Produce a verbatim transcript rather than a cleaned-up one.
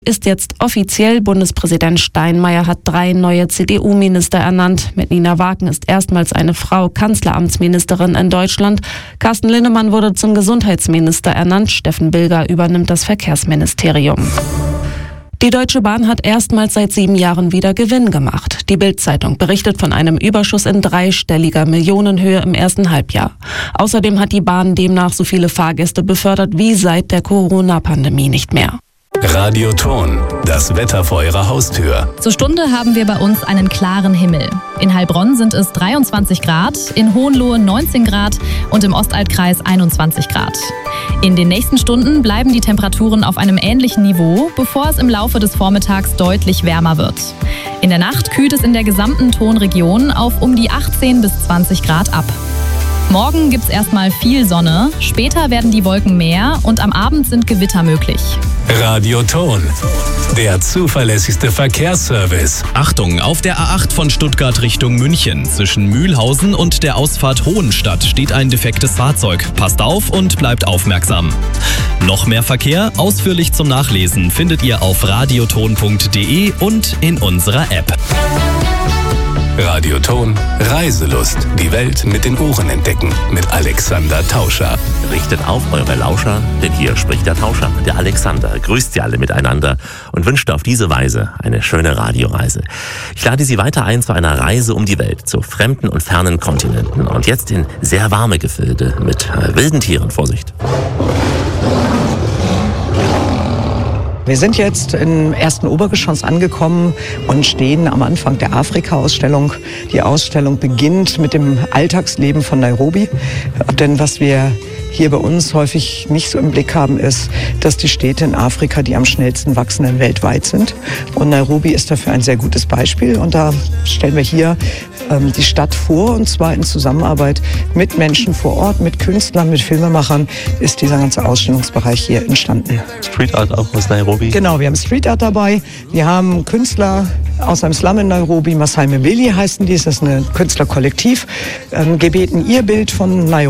Ist jetzt offiziell. Bundespräsident Steinmeier hat drei neue C D U-Minister ernannt. Mit Nina Wagen ist erstmals eine Frau Kanzleramtsministerin in Deutschland. Carsten Linnemann wurde zum Gesundheitsminister ernannt. Steffen Bilger übernimmt das Verkehrsministerium. Die Deutsche Bahn hat erstmals seit sieben Jahren wieder Gewinn gemacht. Die Bild-Zeitung berichtet von einem Überschuss in dreistelliger Millionenhöhe im ersten Halbjahr. Außerdem hat die Bahn demnach so viele Fahrgäste befördert wie seit der Corona-Pandemie nicht mehr. Radioton, das Wetter vor Ihrer Haustür. Zur Stunde haben wir bei uns einen klaren Himmel. In Heilbronn sind es dreiundzwanzig Grad, in Hohenlohe neunzehn Grad und im Ostaltkreis einundzwanzig Grad. In den nächsten Stunden bleiben die Temperaturen auf einem ähnlichen Niveau, bevor es im Laufe des Vormittags deutlich wärmer wird. In der Nacht kühlt es in der gesamten Tonregion auf um die achtzehn bis zwanzig Grad ab. Morgen gibt's erstmal viel Sonne, später werden die Wolken mehr und am Abend sind Gewitter möglich. Radioton, der zuverlässigste Verkehrsservice. Achtung, auf der A acht von Stuttgart Richtung München. Zwischen Mühlhausen und der Ausfahrt Hohenstadt steht ein defektes Fahrzeug. Passt auf und bleibt aufmerksam. Noch mehr Verkehr, ausführlich zum Nachlesen, findet ihr auf radioton punkt de und in unserer App. Radioton, Reiselust. Die Welt mit den Ohren entdecken. Mit Alexander Tauscher. Richtet auf eure Lauscher, denn hier spricht der Tauscher, der Alexander. Grüßt sie alle miteinander und wünscht auf diese Weise eine schöne Radioreise. Ich lade Sie weiter ein zu einer Reise um die Welt, zu fremden und fernen Kontinenten. Und jetzt in sehr warme Gefilde mit äh, wilden Tieren. Vorsicht! Wir sind jetzt im ersten Obergeschoss angekommen und stehen am Anfang der Afrika-Ausstellung. Die Ausstellung beginnt mit dem Alltagsleben von Nairobi. Denn was wir hier bei uns häufig nicht so im Blick haben, ist, dass die Städte in Afrika die am schnellsten wachsenden weltweit sind. Und Nairobi ist dafür ein sehr gutes Beispiel. Und da stellen wir hier ähm, die Stadt vor, und zwar in Zusammenarbeit mit Menschen vor Ort, mit Künstlern, mit Filmemachern ist dieser ganze Ausstellungsbereich hier entstanden. Street Art auch aus Nairobi? Genau, wir haben Street Art dabei. Wir haben Künstler aus einem Slum in Nairobi, Masai Mbili heißen die, das ist ein Künstlerkollektiv, ähm, gebeten, ihr Bild von Nairobi